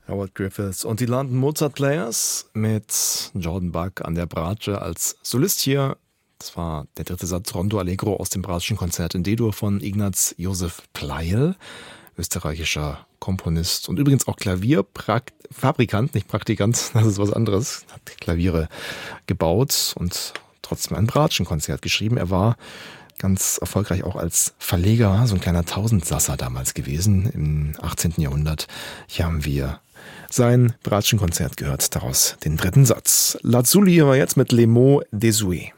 Howard Griffiths und die London Mozart Players mit Jordan Buck an der Bratsche als Solist hier. Das war der dritte Satz Rondo Allegro aus dem Bratschen Konzert in D-Dur von Ignaz Josef Pleyel, österreichischer Komponist und übrigens auch Klavierfabrikant, nicht Praktikant, das ist was anderes. Hat Klaviere gebaut und trotzdem ein Bratschenkonzert geschrieben. Er war ganz erfolgreich auch als Verleger, so ein kleiner Tausendsasser damals gewesen im 18. Jahrhundert. Hier haben wir sein Bratschenkonzert gehört, daraus den dritten Satz. Lazuli aber jetzt mit Les mots désuets.